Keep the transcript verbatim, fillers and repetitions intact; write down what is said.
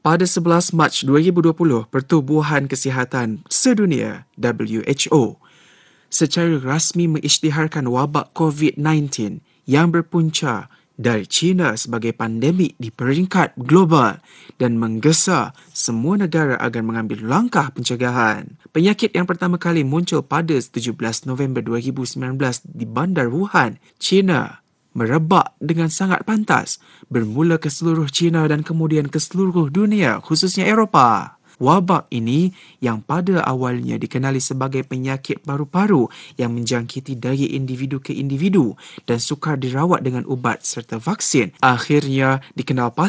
Pada sebelas Mac dua ribu dua puluh, Pertubuhan Kesihatan Sedunia W H O secara rasmi mengisytiharkan wabak covid sembilan belas yang berpunca dari China sebagai pandemik di peringkat global dan menggesa semua negara agar mengambil langkah pencegahan. Penyakit yang pertama kali muncul pada tujuh belas November dua ribu sembilan belas di bandar Wuhan, China, merebak dengan sangat pantas, bermula ke seluruh China dan kemudian ke seluruh dunia, khususnya Eropah. Wabak ini yang pada awalnya dikenali sebagai penyakit paru-paru yang menjangkiti dari individu ke individu dan sukar dirawat dengan ubat serta vaksin, akhirnya dikenal